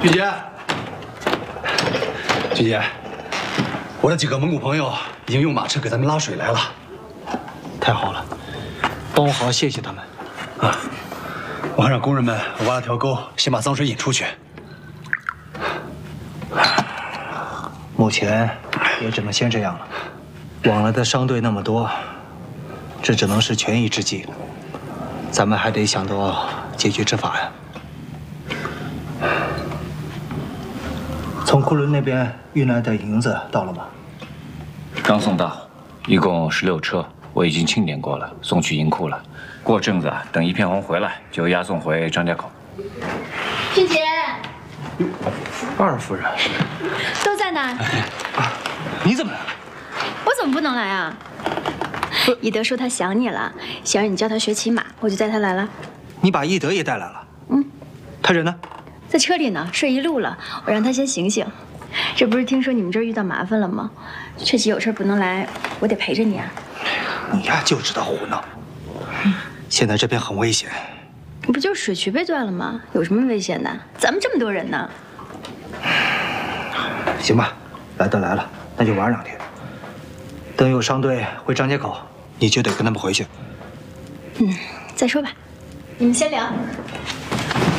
俊杰，俊杰，我的几个蒙古朋友已经用马车给咱们拉水来了。 太好了，帮我好好谢谢他们。 啊，我还让工人们挖了条沟，先把脏水引出去。 目前也只能先这样了。往来的商队那么多，这只能是权宜之计了。咱们还得想到解决之法呀。从库伦那边运来的银子到了吗？ 刚送到，一共16车，我已经清点过了，送去银库了。过阵子等一片红回来，就押送回张家口。 俊杰， 二夫人， 都在呢。 你怎么来了？ 我怎么不能来啊？一德说他想你了，想让你教他学骑马，我就带他来了。 你把一德也带来了？ 嗯， 他人呢？ 在车里呢，睡一路了。我让他先醒醒。这不是听说你们这儿遇到麻烦了吗？确实有事不能来，我得陪着你啊。 你呀就知道胡闹。现在这边很危险。 你不就是水渠被断了吗？有什么危险的？咱们这么多人呢。 行吧，来都来了，那就玩2天。等有商队回张家口，你就得跟他们回去。 再说吧，你们先聊。